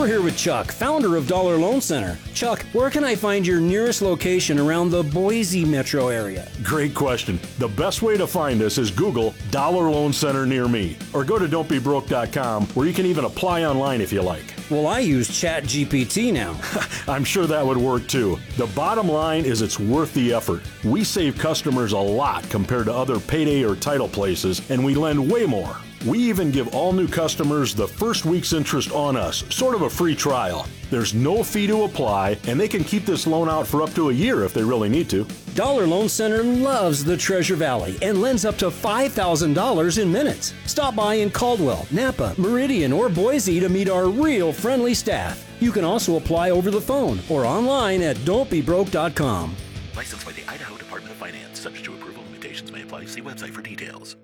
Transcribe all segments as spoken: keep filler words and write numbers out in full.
We're here with Chuck, founder of Dollar Loan Center. Chuck, where can I find your nearest location around the Boise metro area? Great question. The best way to find us is Google Dollar Loan Center near me, or go to don't be broke dot com, where you can even apply online if you like. Well, I use Chat G P T now. I'm sure that would work too. The bottom line is it's worth the effort. We save customers a lot compared to other payday or title places, and we lend way more. We even give all new customers the first week's interest on us, sort of a free trial. There's no fee to apply, and they can keep this loan out for up to a year if they really need to. Dollar Loan Center loves the Treasure Valley and lends up to five thousand dollars in minutes. Stop by in Caldwell, Napa, Meridian, or Boise to meet our real friendly staff. You can also apply over the phone or online at don't be broke dot com. Licensed by the Idaho Department of Finance. Subject to approval. Limitations may apply. See website for details.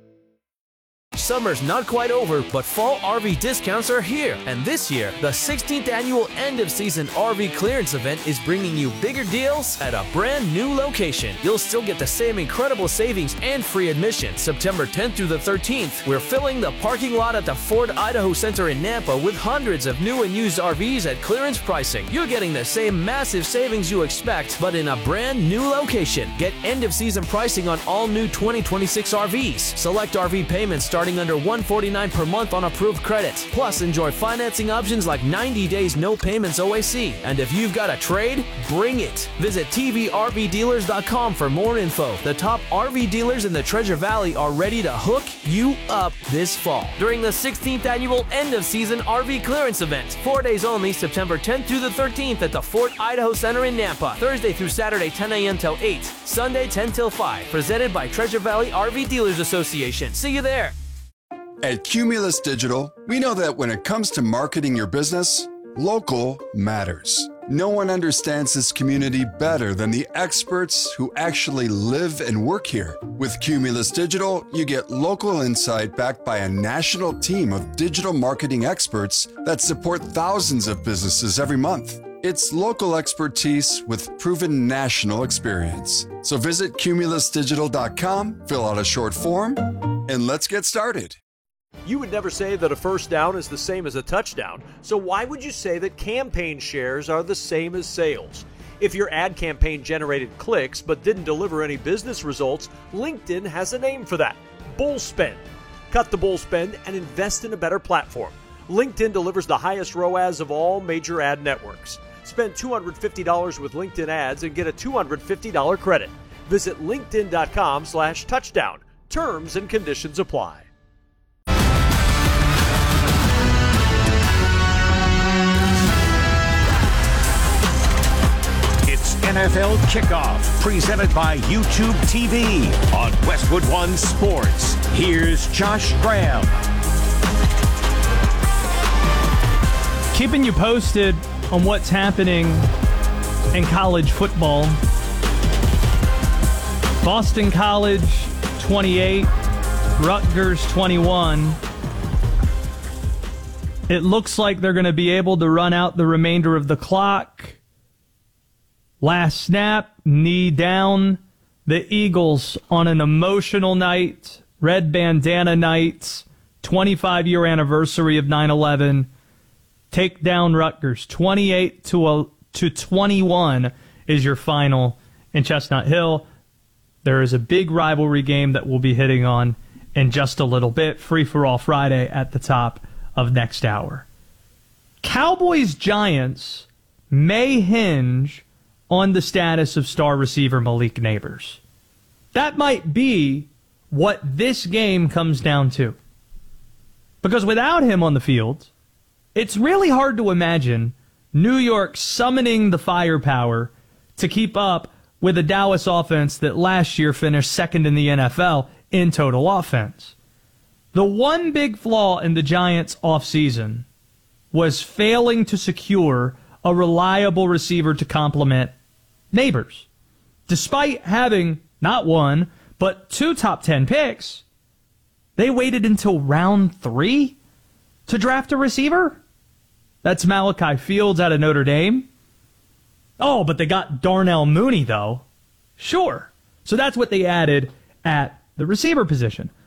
Summer's not quite over, but fall R V discounts are here. And this year, the sixteenth annual end-of-season R V clearance event is bringing you bigger deals at a brand new location. You'll still get the same incredible savings and free admission. September tenth through the thirteenth, we're filling the parking lot at the Ford Idaho Center in Nampa with hundreds of new and used R Vs at clearance pricing. You're getting the same massive savings you expect, but in a brand new location. Get end-of-season pricing on all new twenty twenty-six R Vs. Select R V payments starting under one hundred forty-nine dollars per month on approved credit. Plus, enjoy financing options like ninety days no payments O A C. And if you've got a trade, bring it. Visit T V R V dealers dot com for more info. The top R V dealers in the Treasure Valley are ready to hook you up this fall during the sixteenth annual end-of-season R V clearance event. Four days only, September tenth through the thirteenth at the Fort Idaho Center in Nampa. Thursday through Saturday, ten a m till eight. Sunday, ten till five. Presented by Treasure Valley R V Dealers Association. See you there. At Cumulus Digital, we know that when it comes to marketing your business, local matters. No one understands this community better than the experts who actually live and work here. With Cumulus Digital, you get local insight backed by a national team of digital marketing experts that support thousands of businesses every month. It's local expertise with proven national experience. So visit cumulus digital dot com, fill out a short form, and let's get started. You would never say that a first down is the same as a touchdown, so why would you say that campaign shares are the same as sales? If your ad campaign generated clicks but didn't deliver any business results, LinkedIn has a name for that: bull spend. Cut the bull spend and invest in a better platform. LinkedIn delivers the highest R O A S of all major ad networks. Spend two hundred fifty dollars with LinkedIn ads and get a two hundred fifty dollars credit. Visit linkedin dot com slash touchdown. Terms and conditions apply. N F L Kickoff, presented by YouTube T V on Westwood One Sports. Here's Josh Graham. Keeping you posted on what's happening in college football. Boston College twenty-eight, Rutgers twenty-one. It looks like they're going to be able to run out the remainder of the clock. Last snap, knee down. The Eagles on an emotional night, red bandana night, twenty-five-year anniversary of nine eleven. Take down Rutgers. twenty-eight to twenty-one is your final in Chestnut Hill. There is a big rivalry game that we'll be hitting on in just a little bit. Free for All Friday at the top of next hour. Cowboys-Giants may hinge on the status of star receiver Malik Nabers. That might be what this game comes down to. Because without him on the field, it's really hard to imagine New York summoning the firepower to keep up with a Dallas offense that last year finished second in the N F L in total offense. The one big flaw in the Giants' offseason was failing to secure a reliable receiver to complement Nabers. Despite having not one, but two top ten picks, they waited until round three to draft a receiver? That's Malachi Fields out of Notre Dame. Oh, but they got Darnell Mooney, though. Sure. So that's what they added at the receiver position.